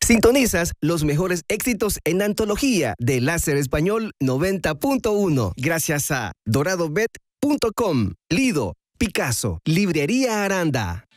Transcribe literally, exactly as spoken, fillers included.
Sintonizas los mejores éxitos en antología de Láser Español noventa punto uno. Gracias a dorado bet punto com, Lido, Picasso, Librería Aranda.